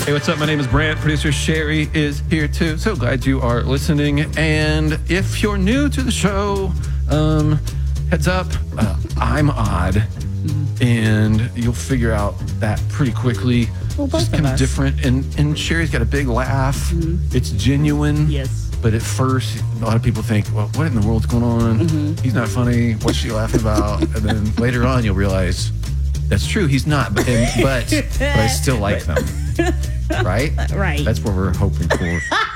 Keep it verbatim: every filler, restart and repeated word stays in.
Hey, what's up? My name is Brant. Producer Sherry is here too. So glad you are listening. And if you're new to the show, um, heads up, uh, I'm odd. Mm-hmm. And you'll figure out that pretty quickly. Well, both Just of kind of us. different. And, and Sherry's got a big laugh. Mm-hmm. It's genuine. Yes. But at first, a lot of people think, well, what in the world's going on? Mm-hmm. He's not funny. What's she laughing about? And then later on, you'll realize that's true. He's not. But and, but, but I still like them. Right? Right. That's what we're hoping for.